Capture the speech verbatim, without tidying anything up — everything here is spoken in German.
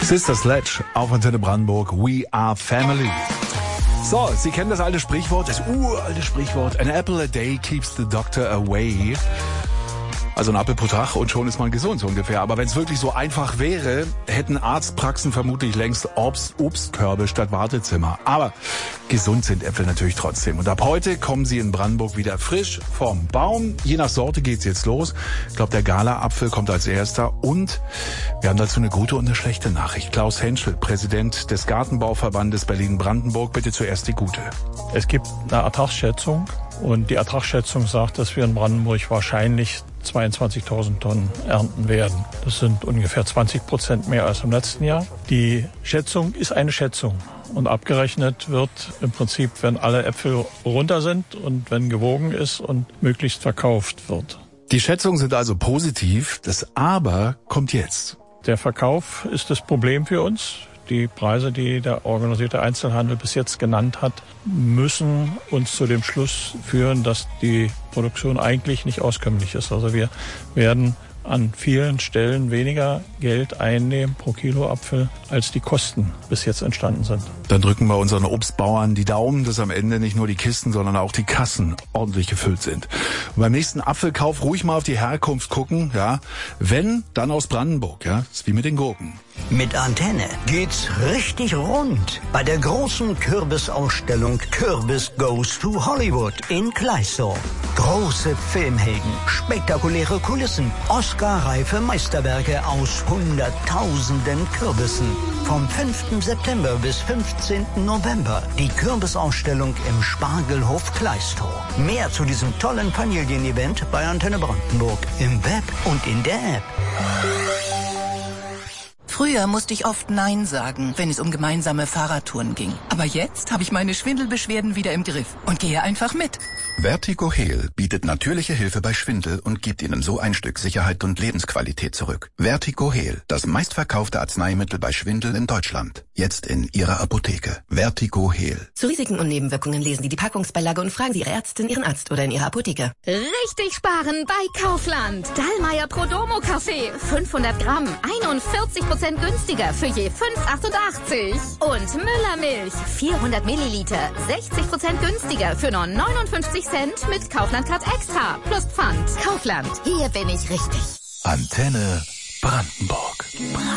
Sister Sledge auf Antenne Brandenburg. We are family. So, Sie kennen das alte Sprichwort, das uralte Sprichwort. An apple a day keeps the doctor away. Also ein Apfel pro Tag und schon ist man gesund, so ungefähr. Aber wenn es wirklich so einfach wäre, hätten Arztpraxen vermutlich längst Obst, Obstkörbe statt Wartezimmer. Aber gesund sind Äpfel natürlich trotzdem. Und ab heute kommen sie in Brandenburg wieder frisch vom Baum. Je nach Sorte geht's jetzt los. Ich glaube, der Gala-Apfel kommt als erster. Und wir haben dazu eine gute und eine schlechte Nachricht. Klaus Henschel, Präsident des Gartenbauverbandes Berlin-Brandenburg. Bitte zuerst die gute. Es gibt eine Ertragsschätzung. Und die Ertragsschätzung sagt, dass wir in Brandenburg wahrscheinlich zweiundzwanzigtausend Tonnen ernten werden. Das sind ungefähr zwanzig Prozent mehr als im letzten Jahr. Die Schätzung ist eine Schätzung. Und abgerechnet wird im Prinzip, wenn alle Äpfel runter sind und wenn gewogen ist und möglichst verkauft wird. Die Schätzungen sind also positiv. Das Aber kommt jetzt. Der Verkauf ist das Problem für uns. Die Preise, die der organisierte Einzelhandel bis jetzt genannt hat, müssen uns zu dem Schluss führen, dass die Produktion eigentlich nicht auskömmlich ist. Also wir werden an vielen Stellen weniger Geld einnehmen pro Kilo Apfel, als die Kosten bis jetzt entstanden sind. Dann drücken wir unseren Obstbauern die Daumen, dass am Ende nicht nur die Kisten, sondern auch die Kassen ordentlich gefüllt sind. Und beim nächsten Apfelkauf ruhig mal auf die Herkunft gucken, ja. Wenn, dann aus Brandenburg, ja. Das ist wie mit den Gurken. Mit Antenne geht's richtig rund bei der großen Kürbisausstellung Kürbis Goes to Hollywood in Kleißau. Große Filmhelden, spektakuläre Kulissen, Oscar-reife Meisterwerke aus Hunderttausenden Kürbissen. Vom fünften September bis fünfzehnten November die Kürbisausstellung im Spargelhof Kleißau. Mehr zu diesem tollen Familienevent bei Antenne Brandenburg im Web und in der App. Früher musste ich oft Nein sagen, wenn es um gemeinsame Fahrradtouren ging. Aber jetzt habe ich meine Schwindelbeschwerden wieder im Griff und gehe einfach mit. Vertigo Heal bietet natürliche Hilfe bei Schwindel und gibt Ihnen so ein Stück Sicherheit und Lebensqualität zurück. Vertigo Heal, das meistverkaufte Arzneimittel bei Schwindel in Deutschland. Jetzt in Ihrer Apotheke. Vertigo Heal. Zu Risiken und Nebenwirkungen lesen Sie die Packungsbeilage und fragen Sie Ihre Ärztin, Ihren Arzt oder in Ihrer Apotheke. Richtig sparen bei Kaufland. Dallmayr Prodomo Kaffee. fünfhundert Gramm. einundvierzig Prozent günstiger für je fünf Komma achtundachtzig. Und Müllermilch. vierhundert Milliliter. sechzig Prozent günstiger für nur neunundfünfzig Cent mit Kaufland Card Extra. Plus Pfand. Kaufland. Hier bin ich richtig. Antenne Brandenburg.